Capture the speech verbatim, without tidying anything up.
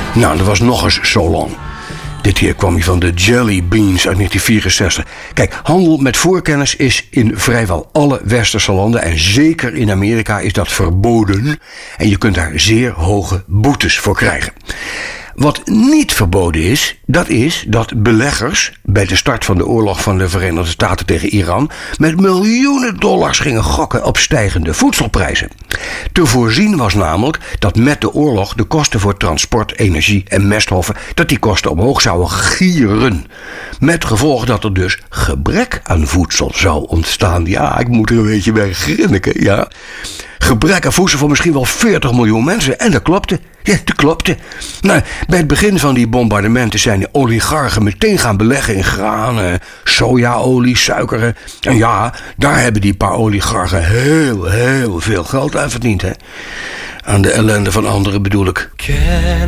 Nou, dat was nog eens zo lang. Dit hier kwam hij van de Jelly Beans uit negentien vierenzestig. Kijk, handel met voorkennis is in vrijwel alle westerse landen en zeker in Amerika is dat verboden. En je kunt daar zeer hoge boetes voor krijgen. Wat niet verboden is, dat is dat beleggers bij de start van de oorlog van de Verenigde Staten tegen Iran met miljoenen dollars gingen gokken op stijgende voedselprijzen. Te voorzien was namelijk dat met de oorlog de kosten voor transport, energie en mesthoffen, dat die kosten omhoog zouden gieren. Met gevolg dat er dus gebrek aan voedsel zou ontstaan. Ja, ik moet er een beetje bij grinniken, ja. Gebrek aan voedsel voor misschien wel veertig miljoen mensen. En dat klopte. Ja, dat klopte. Nou, bij het begin van die bombardementen zijn de oligarchen meteen gaan beleggen in granen, sojaolie, suikeren. En ja, daar hebben die paar oligarchen heel, heel veel geld aan verdiend, hè. Aan de ellende van anderen bedoel ik. Can